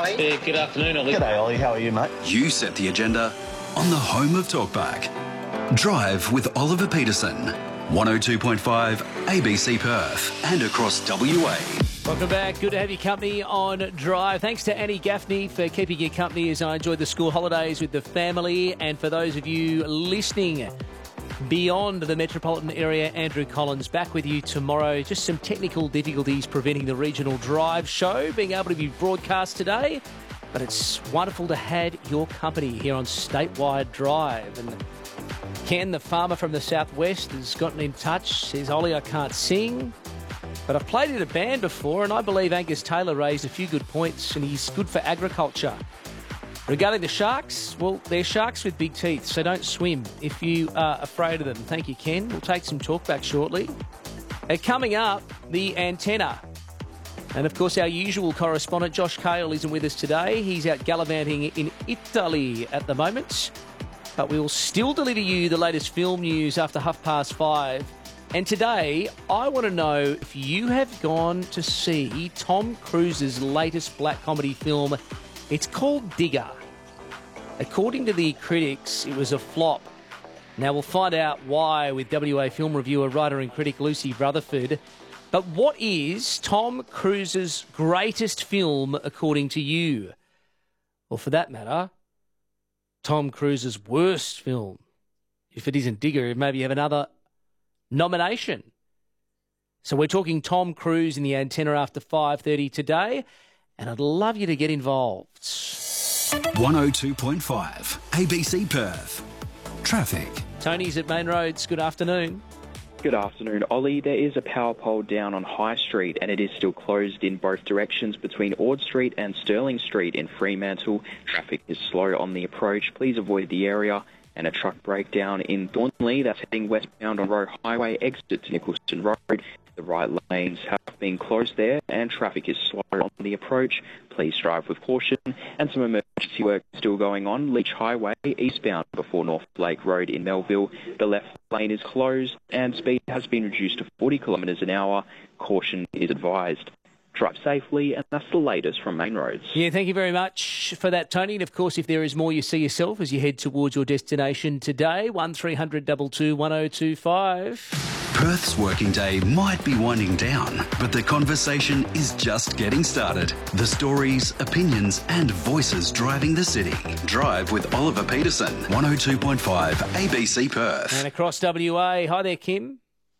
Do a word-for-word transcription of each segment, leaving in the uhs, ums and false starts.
Yeah, good afternoon, Ollie. G'day, Ollie. How are you, mate? You set the agenda on the home of Talkback. Drive with Oliver Peterson. one oh two point five A B C Perth and across W A. Welcome back. Good to have your company on Drive. Thanks to Annie Gaffney for keeping your company as I enjoyed the school holidays with the family. And for those of you listening beyond the metropolitan area, Andrew Collins back with you tomorrow. Just some technical difficulties preventing the regional Drive show being able to be broadcast today. But it's wonderful to have your company here on Statewide Drive. And Ken, the farmer from the southwest, has gotten in touch. Says, Ollie, I can't sing, but I've played in a band before, and I believe Angus Taylor raised a few good points, and he's good for agriculture. Regarding the sharks, well, they're sharks with big teeth, so don't swim if you are afraid of them. Thank you, Ken. We'll take some talk back shortly. And coming up, the antenna. And, of course, our usual correspondent, Josh Cale, isn't with us today. He's out gallivanting in Italy at the moment. But we will still deliver you the latest film news after half past five. And today, I want to know if you have gone to see Tom Cruise's latest black comedy film. It's called Digger. According to the critics, it was a flop. Now, we'll find out why with W A film reviewer, writer and critic Lucy Rutherford. But what is Tom Cruise's greatest film, according to you? Or for that matter, Tom Cruise's worst film? If it isn't Digger, maybe you have another nomination. So we're talking Tom Cruise in the antenna after five thirty today, and I'd love you to get involved. one oh two point five A B C Perth. Traffic. Tony's at Main Roads. Good afternoon. Good afternoon, Ollie. There is a power pole down on High Street and it is still closed in both directions between Ord Street and Sterling Street in Fremantle. Traffic is slow on the approach. Please avoid the area. And a truck breakdown in Thornley that's heading westbound on Roe Highway, exit to Nicholson Road. The right lanes have been closed there and traffic is slow on the approach. Please drive with caution. And some emergency work still going on. Leach Highway, eastbound before North Lake Road in Melville. The left lane is closed and speed has been reduced to forty kilometres an hour. Caution is advised. Drive safely, and that's the latest from Main Roads. Yeah, thank you very much for that, Tony. And, of course, if there is more, you see yourself as you head towards your destination today. one three hundred two two one oh two five. Perth's working day might be winding down, but the conversation is just getting started. The stories, opinions and voices driving the city. Drive with Oliver Peterson, one oh two point five A B C Perth. And across W A. Hi there, Kim.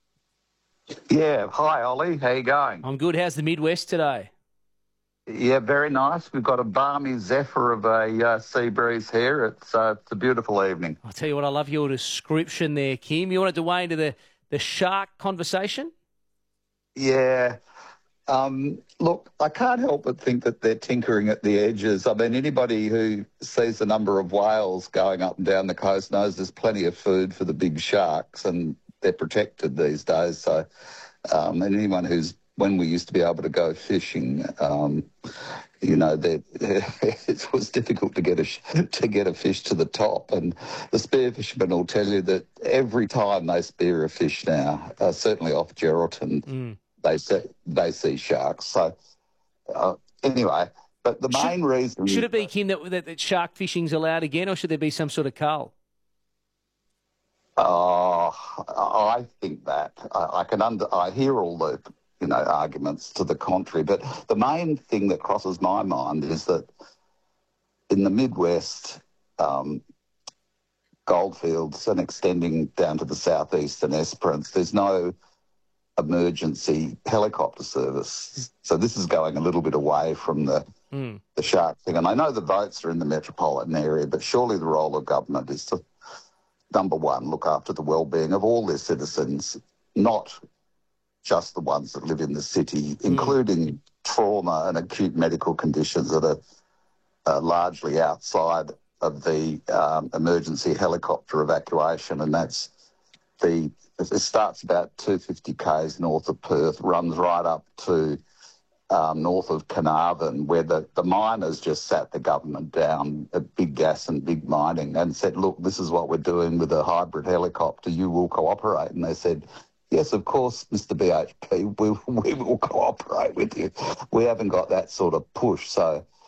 Yeah. Hi, Ollie. How you going? I'm good. How's the Midwest today? Yeah, very nice. We've got a balmy zephyr of a uh, sea breeze here. It's, uh, it's a beautiful evening. I'll tell you what, I love your description there, Kim. You wanted to weigh into the, the shark conversation? Yeah. Um, look, I can't help but think that they're tinkering at the edges. I mean, anybody who sees the number of whales going up and down the coast knows there's plenty of food for the big sharks, and they're protected these days. So, um, and anyone who's, when we used to be able to go fishing, um, you know, that it was difficult to get a to get a fish to the top. And the spear fishermen will tell you that every time they spear a fish now, uh, certainly off Geraldton, mm. they see they see sharks. So uh, anyway, but the main should, reason should it be, Kim, that, that, that shark fishing's allowed again, or should there be some sort of cull? Oh, I think that I, I can under. I hear all the you know arguments to the contrary, but the main thing that crosses my mind is that in the Midwest, um, goldfields and extending down to the southeast and Esperance, there's no emergency helicopter service. So this is going a little bit away from the mm. the shark thing. And I know the boats are in the metropolitan area, but surely the role of government is to, number one, look after the well-being of all their citizens, not just the ones that live in the city, mm. including trauma and acute medical conditions that are uh, largely outside of the um, emergency helicopter evacuation. And that's the, it starts about two hundred fifty kays north of Perth, runs right up to Um, north of Carnarvon, where the, the miners just sat the government down at Big Gas and Big Mining and said, look, this is what we're doing with a hybrid helicopter, you will cooperate. And they said, yes, of course, Mister B H P, we, we will cooperate with you. We haven't got that sort of push. So